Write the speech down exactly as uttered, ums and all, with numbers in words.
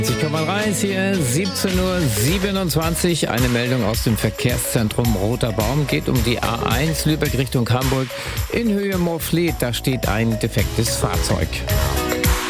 siebzig Komma drei ist hier, siebzehn Uhr siebenundzwanzig. Eine Meldung aus dem Verkehrszentrum Roter Baum. Geht um die A eins Lübeck Richtung Hamburg in Höhe Moorfleet. Da steht ein defektes Fahrzeug.